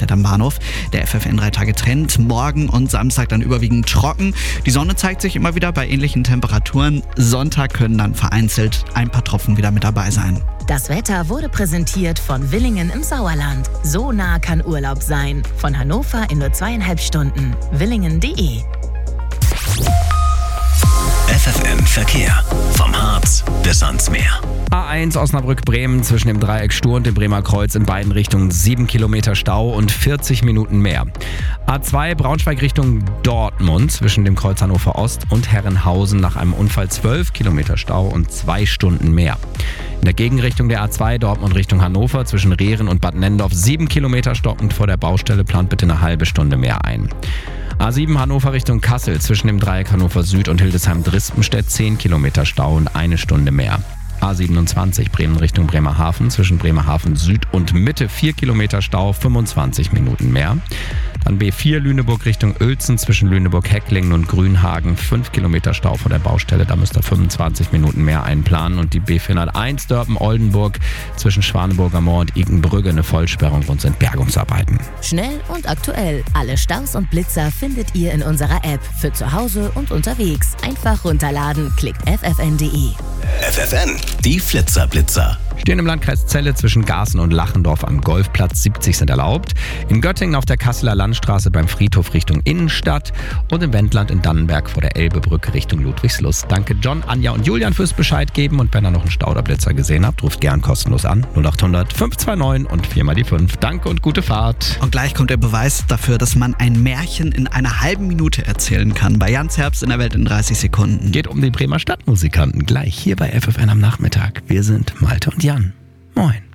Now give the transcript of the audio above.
Raststätte am Bahnhof. Der FFN 3-Tage-Trend. Morgen und Samstag dann überwiegend trocken. Die Sonne zeigt sich immer wieder bei ähnlichen Temperaturen. Sonntag können dann vereinzelt ein paar Tropfen wieder mit dabei sein. Das Wetter wurde präsentiert von Willingen im Sauerland. So nah kann Urlaub sein. Von Hannover in nur 2,5 Stunden. Willingen.de. FFN Verkehr. Vom Harz bis ans Meer. A1 Osnabrück-Bremen zwischen dem Dreieck Stur und dem Bremer Kreuz in beiden Richtungen 7 Kilometer Stau und 40 Minuten mehr. A2 Braunschweig Richtung Dortmund zwischen dem Kreuz Hannover Ost und Herrenhausen nach einem Unfall 12 Kilometer Stau und 2 Stunden mehr. In der Gegenrichtung der A2 Dortmund Richtung Hannover zwischen Rehren und Bad Nendorf 7 Kilometer stockend vor der Baustelle, plant bitte eine halbe Stunde mehr ein. A7 Hannover Richtung Kassel zwischen dem Dreieck Hannover Süd und Hildesheim-Drispenstedt 10 Kilometer Stau und eine Stunde mehr. A27 Bremen Richtung Bremerhaven zwischen Bremerhaven Süd und Mitte 4 Kilometer Stau, 25 Minuten mehr. Dann B4 Lüneburg Richtung Uelzen zwischen Lüneburg-Hecklingen und Grünhagen 5 Kilometer Stau vor der Baustelle, da müsst ihr 25 Minuten mehr einplanen. Und die B401 Dörpen-Oldenburg zwischen Schwaneburger Moor und Igenbrügge eine Vollsperrung und sind Bergungsarbeiten. Schnell und aktuell. Alle Staus und Blitzer findet ihr in unserer App. Für zu Hause und unterwegs. Einfach runterladen. Klickt ffn.de. FFN, die Flitzer-Blitzer. Stehen im Landkreis Celle zwischen Garßen und Lachendorf am Golfplatz, 70 sind erlaubt. In Göttingen auf der Kasseler Landstraße beim Friedhof Richtung Innenstadt und im Wendland in Dannenberg vor der Elbebrücke Richtung Ludwigslust. Danke John, Anja und Julian fürs Bescheid geben und wenn ihr noch einen Stau oder Blitzer gesehen habt, ruft gern kostenlos an 0800 529 und 4 mal die 5. Danke und gute Fahrt. Und gleich kommt der Beweis dafür, dass man ein Märchen in einer halben Minute erzählen kann. Bei Jans Herbst in der Welt in 30 Sekunden. Geht um die Bremer Stadtmusikanten gleich hier bei FFN am Nachmittag. Wir sind Malte und Jan. Moin.